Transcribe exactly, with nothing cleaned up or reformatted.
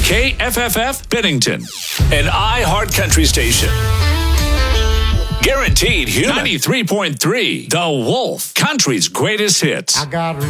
K F F F Bennington, an iHeart Country station. Guaranteed human. ninety-three point three, The Wolf, country's greatest hits. I got